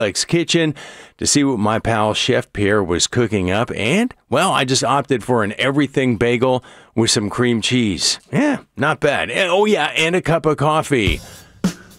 Alex Kitchen to see what my pal Chef Pierre was cooking up. And, well, I just opted for an everything bagel with some cream cheese. Yeah, not bad. Oh, yeah, and a cup of coffee.